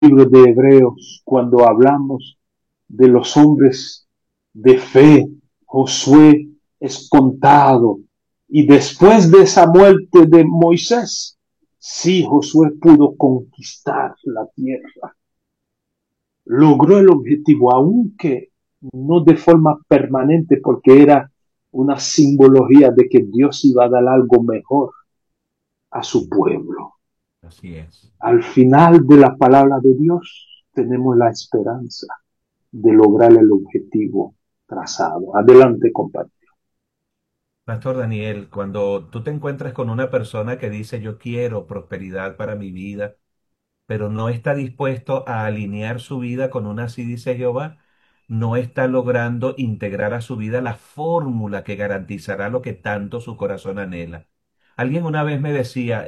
libro de Hebreos cuando hablamos de los hombres de fe. Josué es contado. Y después de esa muerte de Moisés, sí, Josué pudo conquistar la tierra. Logró el objetivo, aunque no de forma permanente, porque era una simbología de que Dios iba a dar algo mejor a su pueblo. Así es. Al final de la palabra de Dios tenemos la esperanza de lograr el objetivo trazado. Adelante, compañero. Pastor Daniel, cuando tú te encuentras con una persona que dice yo quiero prosperidad para mi vida, pero no está dispuesto a alinear su vida con una así dice Jehová, no está logrando integrar a su vida la fórmula que garantizará lo que tanto su corazón anhela. Alguien una vez me decía,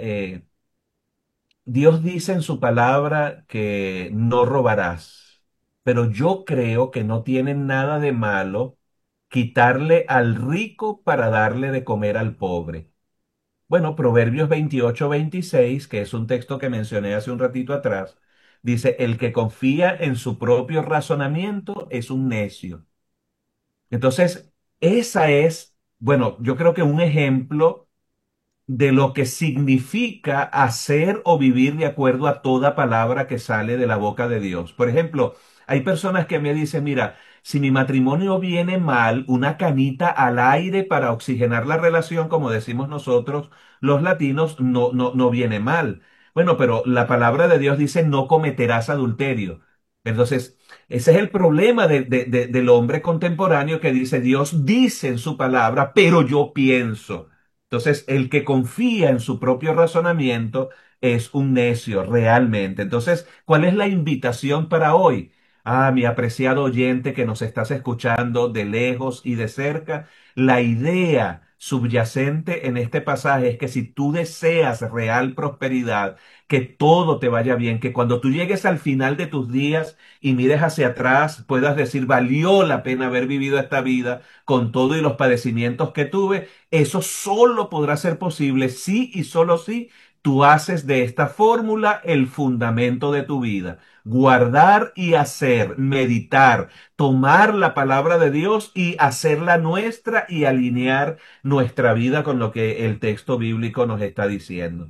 Dios dice en su palabra que no robarás, pero yo creo que no tiene nada de malo quitarle al rico para darle de comer al pobre. Bueno, Proverbios 28-26, que es un texto que mencioné hace un ratito atrás, dice, el que confía en su propio razonamiento es un necio. Entonces, esa es, bueno, yo creo que un ejemplo de lo que significa hacer o vivir de acuerdo a toda palabra que sale de la boca de Dios. Por ejemplo, hay personas que me dicen, mira, si mi matrimonio viene mal, una canita al aire para oxigenar la relación, como decimos nosotros los latinos, no viene mal. Bueno, pero la palabra de Dios dice, no cometerás adulterio. Entonces, ese es el problema del hombre contemporáneo que dice, Dios dice en su palabra, pero yo pienso. Entonces, el que confía en su propio razonamiento es un necio realmente. Entonces, ¿cuál es la invitación para hoy? Ah, mi apreciado oyente que nos estás escuchando de lejos y de cerca, la idea subyacente en este pasaje es que si tú deseas real prosperidad, que todo te vaya bien, que cuando tú llegues al final de tus días y mires hacia atrás, puedas decir, valió la pena haber vivido esta vida con todo y los padecimientos que tuve. Eso solo podrá ser posible si y solo si tú haces de esta fórmula el fundamento de tu vida. Guardar y hacer, meditar, tomar la palabra de Dios y hacerla nuestra y alinear nuestra vida con lo que el texto bíblico nos está diciendo.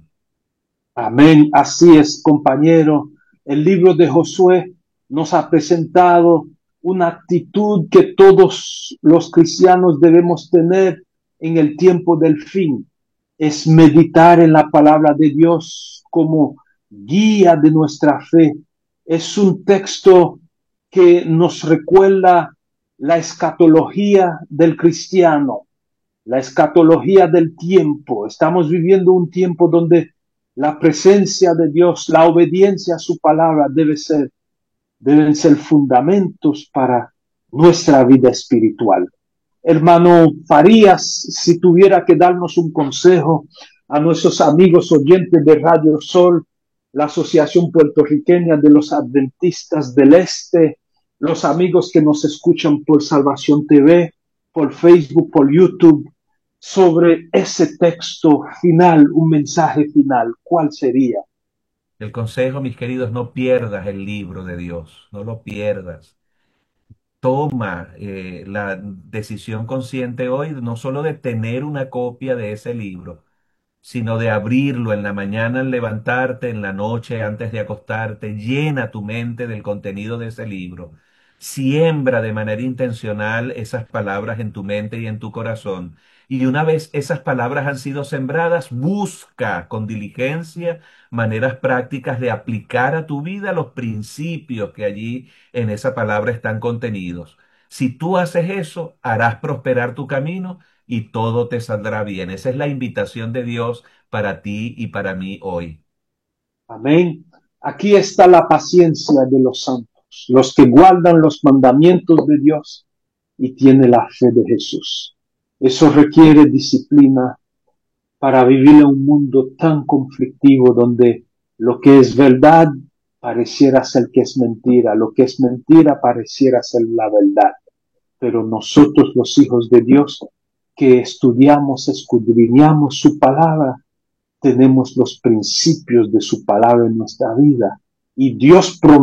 Amén. Así es, compañero. El libro de Josué nos ha presentado una actitud que todos los cristianos debemos tener en el tiempo del fin. Es meditar en la palabra de Dios como guía de nuestra fe. Es un texto que nos recuerda la escatología del cristiano, la escatología del tiempo. Estamos viviendo un tiempo donde la presencia de Dios, la obediencia a su palabra deben ser fundamentos para nuestra vida espiritual. Hermano Farías, si tuviera que darnos un consejo a nuestros amigos oyentes de Radio Sol, la Asociación Puertorriqueña de los Adventistas del Este, los amigos que nos escuchan por Salvación TV, por Facebook, por YouTube, sobre ese texto final, un mensaje final, ¿cuál sería? El consejo, mis queridos, no pierdas el libro de Dios, no lo pierdas. Toma la decisión consciente hoy no solo de tener una copia de ese libro, sino de abrirlo en la mañana al levantarte, en la noche antes de acostarte. Llena tu mente del contenido de ese libro. Siembra de manera intencional esas palabras en tu mente y en tu corazón. Y una vez esas palabras han sido sembradas, busca con diligencia maneras prácticas de aplicar a tu vida los principios que allí en esa palabra están contenidos. Si tú haces eso, harás prosperar tu camino y todo te saldrá bien. Esa es la invitación de Dios para ti y para mí hoy. Amén. Aquí está la paciencia de los santos, los que guardan los mandamientos de Dios y tienen la fe de Jesús. Eso requiere disciplina para vivir en un mundo tan conflictivo donde lo que es verdad pareciera ser que es mentira, lo que es mentira pareciera ser la verdad. Pero nosotros los hijos de Dios que estudiamos, escudriñamos su palabra, tenemos los principios de su palabra en nuestra vida y Dios